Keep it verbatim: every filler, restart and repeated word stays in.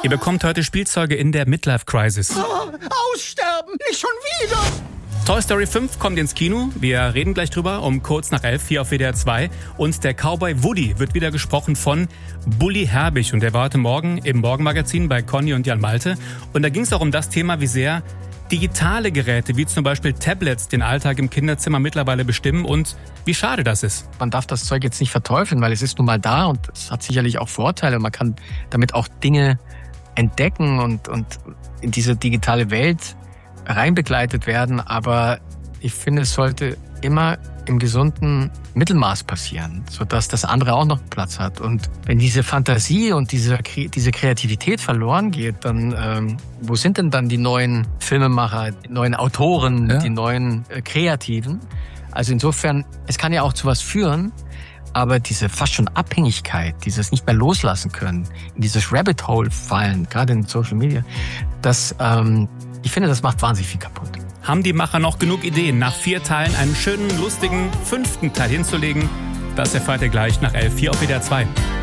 Ihr bekommt heute Spielzeuge in der Midlife-Crisis. Oh, aussterben, nicht schon wieder! Toy Story fünf kommt ins Kino. Wir reden gleich drüber um kurz nach elf, hier auf W D R zwei. Und der Cowboy Woody wird wieder gesprochen von Bully Herbig. Und der war heute Morgen im Morgenmagazin bei Conny und Jan Malte. Und da ging es auch um das Thema, wie sehr digitale Geräte, wie zum Beispiel Tablets, den Alltag im Kinderzimmer mittlerweile bestimmen und wie schade das ist. Man darf das Zeug jetzt nicht verteufeln, weil es ist nun mal da und es hat sicherlich auch Vorteile. Man kann damit auch Dinge entdecken und, und in diese digitale Welt reinbegleitet werden. Aber ich finde, es sollte immer im gesunden Mittelmaß passieren, sodass das andere auch noch Platz hat. Und wenn diese Fantasie und diese, diese Kreativität verloren geht, dann ähm, wo sind denn dann die neuen Filmemacher, die neuen Autoren, ja. die neuen äh, Kreativen? Also insofern, es kann ja auch zu was führen, aber diese fast schon Abhängigkeit, dieses nicht mehr loslassen können, in dieses Rabbit Hole fallen, gerade in Social Media, das, ähm, ich finde, das macht wahnsinnig viel kaputt. Haben die Macher noch genug Ideen, nach vier Teilen einen schönen, lustigen fünften Teil hinzulegen? Das erfahrt ihr gleich nach elf, hier auf W D R zwei.